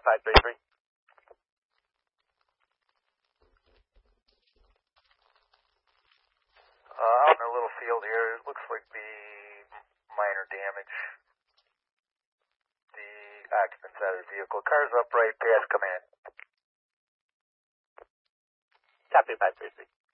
5533. Out in a little field here, it looks like the minor damage. The occupant's out of the vehicle. Car's upright, pass command. Copy 533.